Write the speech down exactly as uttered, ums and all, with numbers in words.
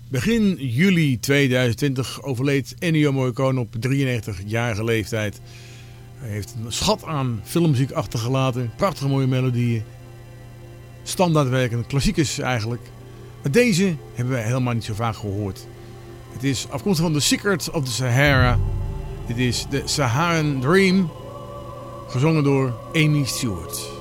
Begin juli tweeduizend twintig overleed Ennio Morricone op drieënnegentigjarige leeftijd. Hij heeft een schat aan filmmuziek achtergelaten. Prachtige mooie melodieën. Standaardwerken, klassiekers eigenlijk. Maar deze hebben we helemaal niet zo vaak gehoord. Het is afkomstig van The Secret of the Sahara. Dit is The Saharan Dream. Gezongen door Amy Stewart.